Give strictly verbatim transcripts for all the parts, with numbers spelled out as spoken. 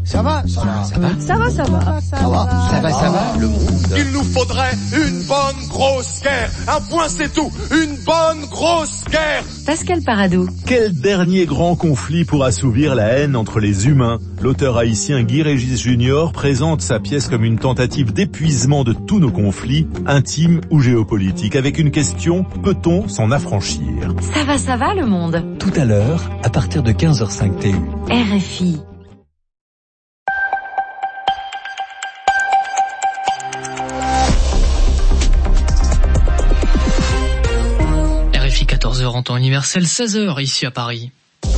Ça va, ça va, ça va, ça va, ça va, ça va, ça va, ça va, le monde. Il nous faudrait une bonne grosse guerre. Un point c'est tout, une bonne grosse guerre. Pascal Paradou. Quel dernier grand conflit pour assouvir la haine entre les humains? L'auteur haïtien Guy Régis Junior présente sa pièce comme une tentative d'épuisement de tous nos conflits, intimes ou géopolitiques, avec une question: peut-on s'en affranchir? Ça va, ça va, le monde. Tout à l'heure, à partir de quinze heures cinq T U. R F I. quatorze heures en temps universel, seize heures ici à Paris.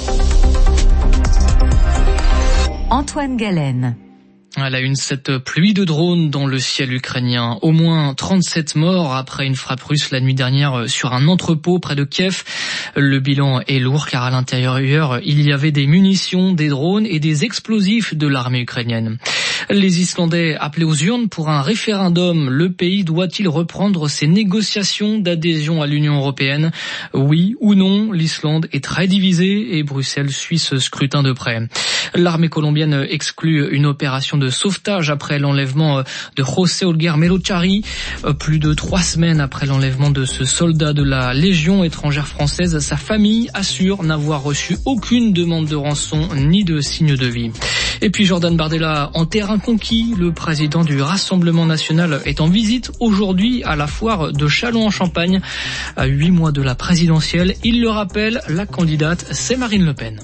Antoine Galen. À la une, cette pluie de drones dans le ciel ukrainien. Au moins trente-sept morts après une frappe russe la nuit dernière sur un entrepôt près de Kiev. Le bilan est lourd car à l'intérieur, il y avait des munitions, des drones et des explosifs de l'armée ukrainienne. Les Islandais appelés aux urnes pour un référendum. Le pays doit-il reprendre ses négociations d'adhésion à l'Union européenne? Oui ou non? L'Islande est très divisée et Bruxelles suit ce scrutin de près. L'armée colombienne exclut une opération de sauvetage après l'enlèvement de José Olguer Melochari. Plus de trois semaines après l'enlèvement de ce soldat de la Légion étrangère française, sa famille assure n'avoir reçu aucune demande de rançon ni de signe de vie. Et puis Jordan Bardella en terrain conquis. Le président du Rassemblement national est en visite aujourd'hui à la foire de Châlons-en-Champagne. À huit mois de la présidentielle, il le rappelle, la candidate, c'est Marine Le Pen.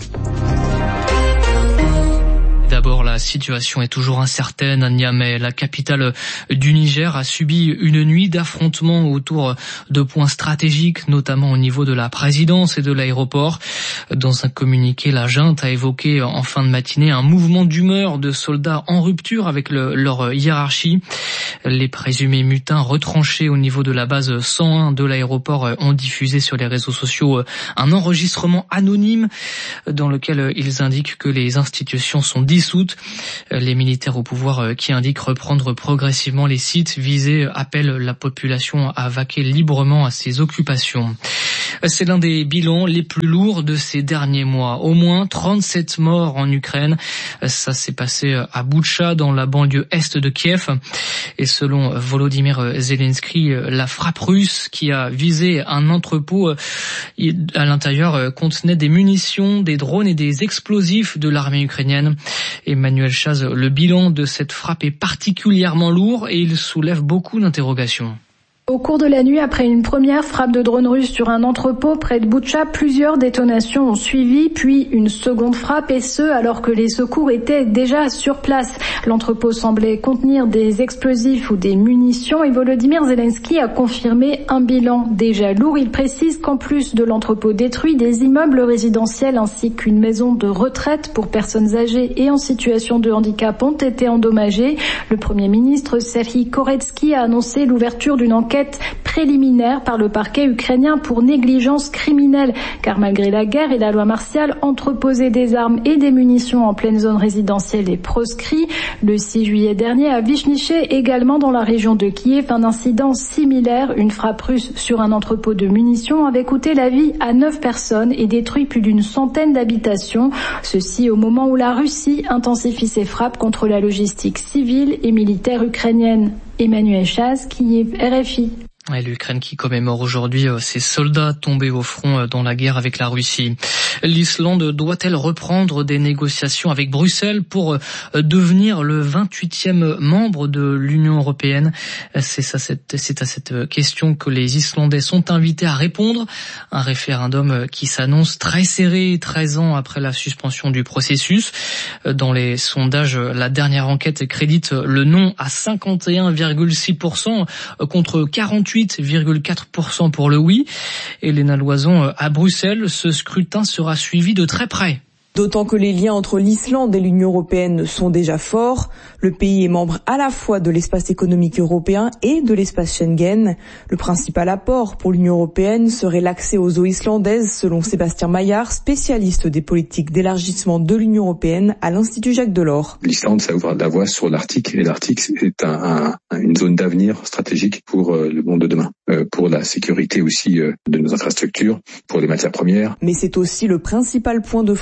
D'abord, la situation est toujours incertaine à Niamey. La capitale du Niger a subi une nuit d'affrontements autour de points stratégiques, notamment au niveau de la présidence et de l'aéroport. Dans un communiqué, la junte a évoqué en fin de matinée un mouvement d'humeur de soldats en rupture avec le, leur hiérarchie. Les présumés mutins retranchés au niveau de la base cent un de l'aéroport ont diffusé sur les réseaux sociaux un enregistrement anonyme dans lequel ils indiquent que les institutions sont dissoutes. Les militaires au pouvoir qui indiquent reprendre progressivement les sites visés appellent la population à vaquer librement à ses occupations. C'est l'un des bilans les plus lourds de ces derniers mois. Au moins trente-sept morts en Ukraine. Ça s'est passé à Boutcha, dans la banlieue est de Kiev. Et selon Volodymyr Zelensky, la frappe russe qui a visé un entrepôt à l'intérieur contenait des munitions, des drones et des explosifs de l'armée ukrainienne. Emmanuel Chaz, le bilan de cette frappe est particulièrement lourd et il soulève beaucoup d'interrogations. Au cours de la nuit, après une première frappe de drone russe sur un entrepôt près de Boutcha, plusieurs détonations ont suivi, puis une seconde frappe, et ce, alors que les secours étaient déjà sur place. L'entrepôt semblait contenir des explosifs ou des munitions, et Volodymyr Zelensky a confirmé un bilan déjà lourd. Il précise qu'en plus de l'entrepôt détruit, des immeubles résidentiels ainsi qu'une maison de retraite pour personnes âgées et en situation de handicap ont été endommagés. Le Premier ministre Serhiy Koretsky a annoncé l'ouverture d'une enquête préliminaire par le parquet ukrainien pour négligence criminelle, car malgré la guerre et la loi martiale, entreposer des armes et des munitions en pleine zone résidentielle est proscrit. Le six juillet dernier, à Vyshniché, également dans la région de Kiev, un incident similaire, une frappe russe sur un entrepôt de munitions, avait coûté la vie à neuf personnes et détruit plus d'une centaine d'habitations. Ceci au moment où la Russie intensifie ses frappes contre la logistique civile et militaire ukrainienne. Emmanuel Chaz, Kiev, R F I. Et l'Ukraine qui commémore aujourd'hui ses soldats tombés au front dans la guerre avec la Russie. L'Islande doit-elle reprendre des négociations avec Bruxelles pour devenir le vingt-huitième membre de l'Union européenne? C'est ça, c'est à cette question que les Islandais sont invités à répondre. Un référendum qui s'annonce très serré, treize ans après la suspension du processus. Dans les sondages, la dernière enquête crédite le non à cinquante et un virgule six pour cent contre quarante-huit virgule quatre pour cent pour le oui. Et Léna Loison, à Bruxelles, ce scrutin sera suivi de très près. D'autant que les liens entre l'Islande et l'Union européenne sont déjà forts. Le pays est membre à la fois de l'espace économique européen et de l'espace Schengen. Le principal apport pour l'Union européenne serait l'accès aux eaux islandaises, selon Sébastien Maillard, spécialiste des politiques d'élargissement de l'Union européenne à l'Institut Jacques Delors. L'Islande, ça ouvre la voie sur l'Arctique, et l'Arctique, c'est un, un, une zone d'avenir stratégique pour le monde de demain, euh, pour la sécurité aussi euh, de nos infrastructures, pour les matières premières. Mais c'est aussi le principal point de friction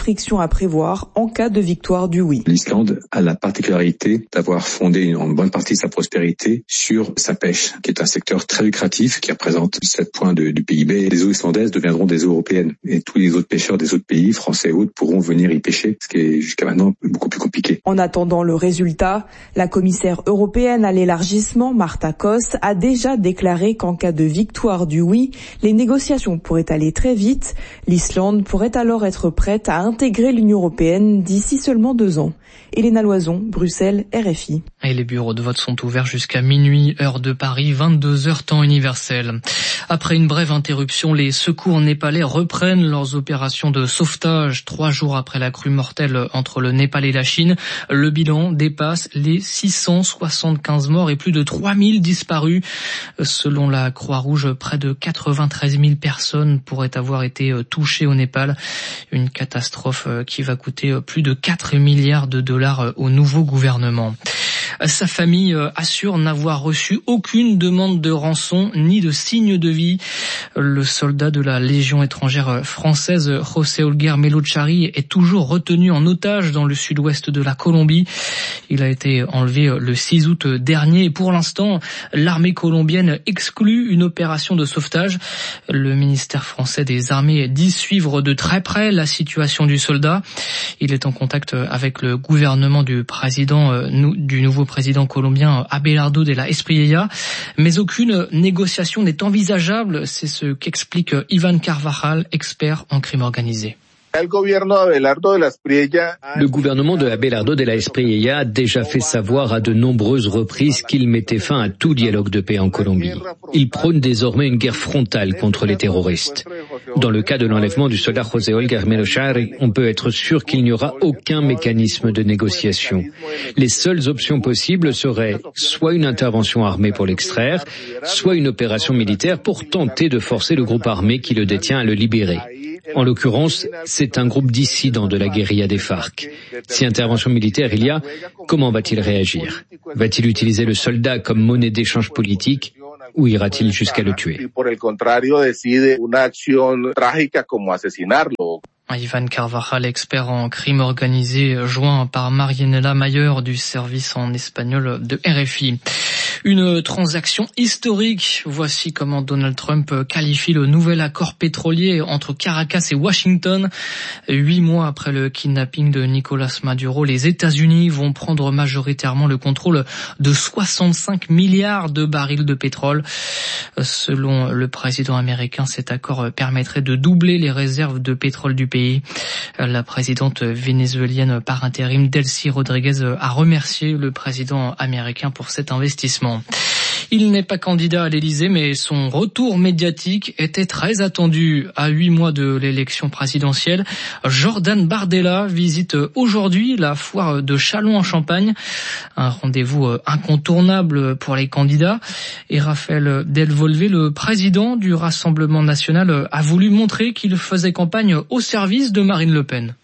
à prévoir en cas de victoire du oui. L'Islande a la particularité d'avoir fondé en bonne partie sa prospérité sur sa pêche, qui est un secteur très lucratif, qui représente sept points de, du P I B. Les eaux islandaises deviendront des eaux européennes et tous les autres pêcheurs des autres pays, français et autres, pourront venir y pêcher, ce qui est jusqu'à maintenant beaucoup plus compliqué. En attendant le résultat, la commissaire européenne à l'élargissement, Marta Koss, a déjà déclaré qu'en cas de victoire du oui, les négociations pourraient aller très vite. L'Islande pourrait alors être prête à intégrer l'Union européenne d'ici seulement deux ans. Elena Loison, Bruxelles, R F I. Et les bureaux de vote sont ouverts jusqu'à minuit, heure de Paris, vingt-deux heures temps universel. Après une brève interruption, les secours népalais reprennent leurs opérations de sauvetage. Trois jours après la crue mortelle entre le Népal et la Chine, le bilan dépasse les six cent soixante-quinze morts et plus de trois mille disparus. Selon la Croix-Rouge, près de quatre-vingt-treize mille personnes pourraient avoir été touchées au Népal. Une catastrophe qui va coûter plus de quatre milliards de dollars au nouveau gouvernement. Sa famille assure n'avoir reçu aucune demande de rançon ni de signe de vie. Le soldat de la Légion étrangère française, José Olguer Melochari, est toujours retenu en otage dans le sud-ouest de la Colombie. Il a été enlevé le six août dernier et pour l'instant, l'armée colombienne exclut une opération de sauvetage. Le ministère français des Armées dit suivre de très près la situation du soldat. Il est en contact avec le gouvernement du président, du nouveau président colombien Abelardo de la Espriella, mais aucune négociation n'est envisageable, c'est ce qu'explique Iván Carvajal, expert en crime organisé. Le gouvernement de Abelardo de la Espriella a déjà fait savoir à de nombreuses reprises qu'il mettait fin à tout dialogue de paix en Colombie. Il prône désormais une guerre frontale contre les terroristes. Dans le cas de l'enlèvement du soldat José Olguer Melochari, on peut être sûr qu'il n'y aura aucun mécanisme de négociation. Les seules options possibles seraient soit une intervention armée pour l'extraire, soit une opération militaire pour tenter de forcer le groupe armé qui le détient à le libérer. En l'occurrence, c'est un groupe dissident de la guérilla des FARC. Si intervention militaire il y a, comment va-t-il réagir? Va-t-il utiliser le soldat comme monnaie d'échange politique ou ira-t-il jusqu'à le tuer? Iván Carvajal, expert en crime organisé, joint par Marianela Mayer du service en espagnol de R F I. Une transaction historique. Voici comment Donald Trump qualifie le nouvel accord pétrolier entre Caracas et Washington. Huit mois après le kidnapping de Nicolás Maduro, les États-Unis vont prendre majoritairement le contrôle de soixante-cinq milliards de barils de pétrole. Selon le président américain, cet accord permettrait de doubler les réserves de pétrole du pays. La présidente vénézuélienne par intérim, Delcy Rodriguez, a remercié le président américain pour cet investissement. Il n'est pas candidat à l'Élysée, mais son retour médiatique était très attendu. À huit mois de l'élection présidentielle, Jordan Bardella visite aujourd'hui la foire de Châlons en Champagne. Un rendez-vous incontournable pour les candidats. Et Raphaël Delvolvé, le président du Rassemblement national, a voulu montrer qu'il faisait campagne au service de Marine Le Pen.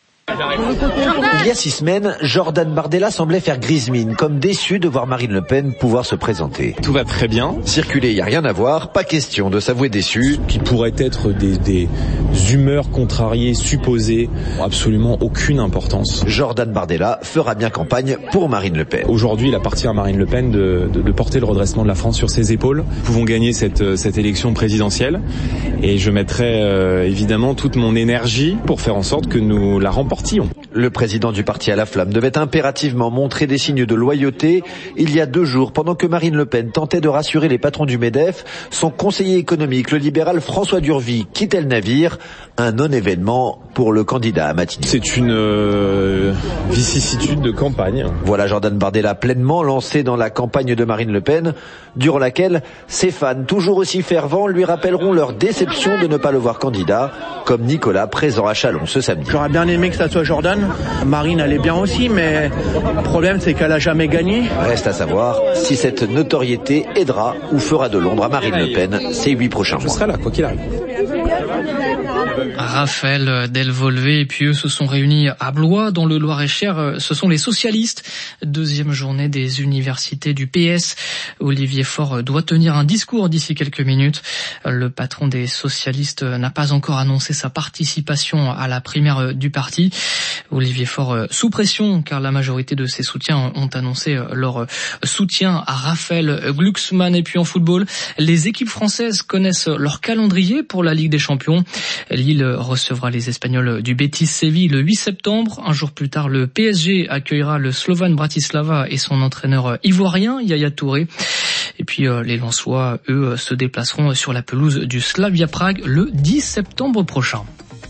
Il y a six semaines, Jordan Bardella semblait faire grise mine, comme déçu de voir Marine Le Pen pouvoir se présenter. Tout va très bien. Circuler, il n'y a rien à voir, pas question de s'avouer déçu. Qui pourraient être des, des humeurs contrariées, supposées, absolument aucune importance. Jordan Bardella fera bien campagne pour Marine Le Pen. Aujourd'hui, il appartient à Marine Le Pen de, de, de porter le redressement de la France sur ses épaules. Nous pouvons gagner cette, cette élection présidentielle et je mettrai euh, évidemment toute mon énergie pour faire en sorte que nous la remportions. Le président du parti à la flamme devait impérativement montrer des signes de loyauté. Il y a deux jours, pendant que Marine Le Pen tentait de rassurer les patrons du MEDEF, son conseiller économique, le libéral François Durvy, quittait le navire. Un non-événement pour le candidat à Matignon. C'est une euh, vicissitude de campagne. Voilà Jordan Bardella pleinement lancé dans la campagne de Marine Le Pen, durant laquelle ses fans, toujours aussi fervents, lui rappelleront leur déception de ne pas le voir candidat, comme Nicolas présent à Châlons ce samedi. J'aurais bien aimé que ça soit Jordan. Marine, elle est bien aussi, mais le problème, c'est qu'elle a jamais gagné. Reste à savoir si cette notoriété aidera ou fera de l'ombre à Marine Le Pen ces huit prochains mois. Je serai là, quoi qu'il arrive. Raphaël Delvolvé, et puis eux se sont réunis à Blois, dans le Loir-et-Cher. Ce sont les socialistes. Deuxième journée des universités du P S. Olivier Faure doit tenir un discours d'ici quelques minutes. Le patron des socialistes n'a pas encore annoncé sa participation à la primaire du parti. Olivier Faure sous pression, car la majorité de ses soutiens ont annoncé leur soutien à Raphaël Glucksmann. Et puis en football, les équipes françaises connaissent leur calendrier pour la Ligue des Champions. Lille recevra les Espagnols du Betis Séville le huit septembre. Un jour plus tard, le P S G accueillera le Slovan Bratislava et son entraîneur ivoirien, Yaya Touré. Et puis euh, les Lensois, eux, se déplaceront sur la pelouse du Slavia Prague le dix septembre prochain.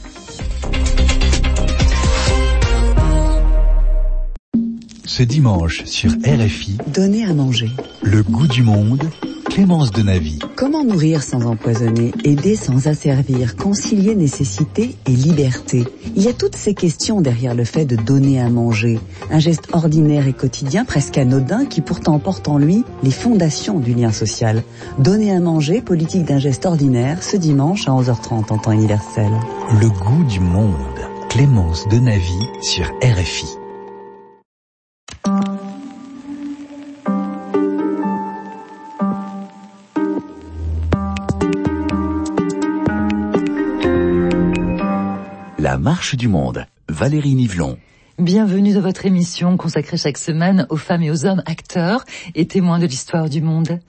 Ce dimanche sur R F I, donner à manger. Le goût du monde, Clémence Denavy. Comment nourrir sans empoisonner, aider sans asservir, concilier nécessité et liberté? Il y a toutes ces questions derrière le fait de donner à manger. Un geste ordinaire et quotidien, presque anodin, qui pourtant porte en lui les fondations du lien social. Donner à manger, politique d'un geste ordinaire, ce dimanche à onze heures trente en temps universel. Le goût du monde, Clémence Denavy sur R F I. La marche du monde, Valérie Nivelon. Bienvenue dans votre émission consacrée chaque semaine aux femmes et aux hommes acteurs et témoins de l'histoire du monde.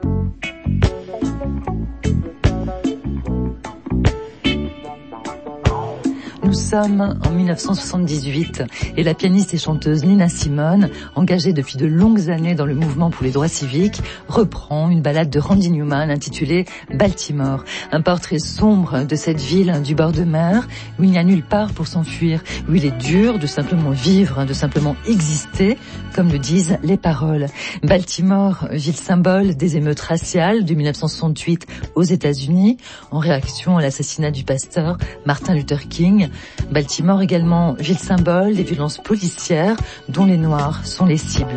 Nous sommes en mille neuf cent soixante-dix-huit et la pianiste et chanteuse Nina Simone, engagée depuis de longues années dans le mouvement pour les droits civiques, reprend une ballade de Randy Newman intitulée Baltimore. Un portrait sombre de cette ville du bord de mer où il n'y a nulle part pour s'enfuir, où il est dur de simplement vivre, de simplement exister, comme le disent les paroles. Baltimore, ville symbole des émeutes raciales de mille neuf cent soixante-huit aux États-Unis, en réaction à l'assassinat du pasteur Martin Luther King. Baltimore également, ville symbole des violences policières dont les Noirs sont les cibles.